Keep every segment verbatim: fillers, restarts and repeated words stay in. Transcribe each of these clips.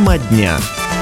Тема дня.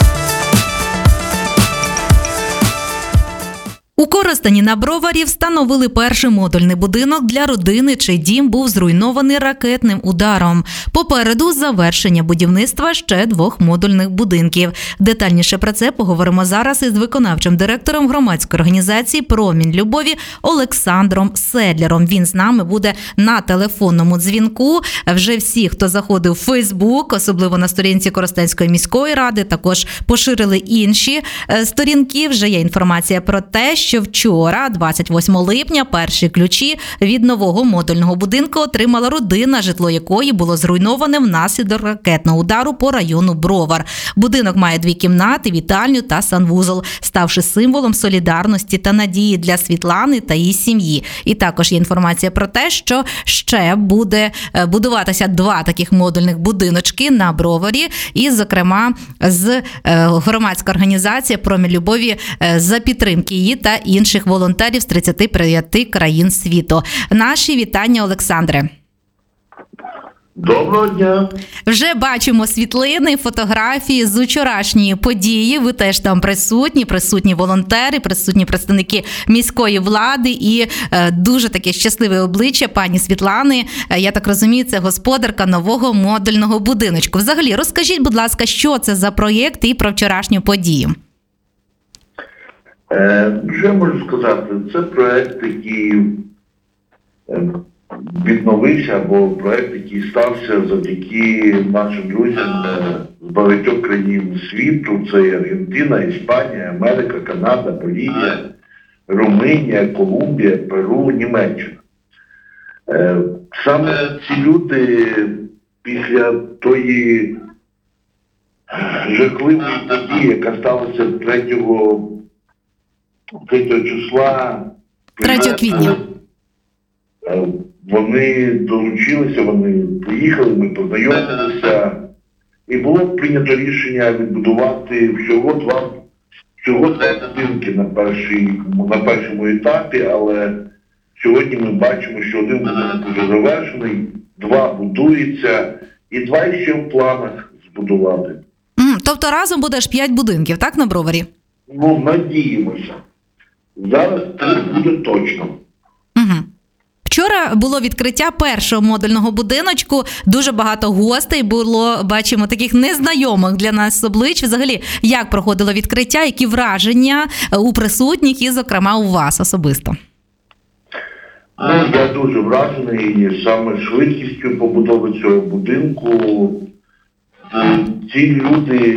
У Коростені на Броварі встановили перший модульний будинок для родини, чий дім був зруйнований ракетним ударом. Попереду завершення будівництва ще двох модульних будинків. Детальніше про це поговоримо зараз із виконавчим директором громадської організації «Промінь любові» Олександром Седлером. Він з нами буде на телефонному дзвінку. Вже всі, хто заходив в Фейсбук, особливо на сторінці Коростенської міської ради, також поширили інші сторінки. Вже є інформація про те, що що вчора, двадцять восьмого липня, перші ключі від нового модульного будинку отримала родина, житло якої було зруйноване внаслідок ракетного удару по району Бровар. Будинок має дві кімнати, вітальню та санвузол, ставши символом солідарності та надії для Світлани та її сім'ї. І також є інформація про те, що ще буде будуватися два таких модульних будиночки на Броварі, і, зокрема, з громадська організація «Промінь любові» за підтримки її та інших волонтерів з тридцяти п'яти країн світу. Наші вітання, Олександре. Доброго дня. Вже бачимо світлини, фотографії з вчорашньої події. Ви теж там присутні, присутні волонтери, присутні представники міської влади і е, дуже таке щасливе обличчя пані Світлани. Е, я так розумію, це господарка нового модульного будиночку. Взагалі, розкажіть, будь ласка, що це за проєкт і про вчорашню подію? Е, що я можу сказати? Це проєкт, який відновився, або проєкт, який стався завдяки нашим друзям з багатьох країн світу. Це і Аргентина, Іспанія, Америка, Канада, Болівія, Румунія, Колумбія, Перу, Німеччина. Е, саме ці люди після тої жахливої події, яка сталася третього третього числа, третього квітня. Вони долучилися, вони приїхали, ми познайомилися, і було прийнято рішення відбудувати всього два, всього два будинки на, першій, на першому етапі, але сьогодні ми бачимо, що один будинок вже завершений, два будуються, і два ще в планах збудувати. Mm, тобто разом буде аж п'ять будинків, так, на Броварі? Ну, надіємося. Зараз три буде точно. Угу. Вчора було відкриття першого модульного будиночку. Дуже багато гостей було, бачимо, таких незнайомих для нас облич. Взагалі, як проходило відкриття, які враження у присутніх і, зокрема, у вас особисто? Ну, я дуже вражений саме швидкістю побудови цього будинку. Ці люди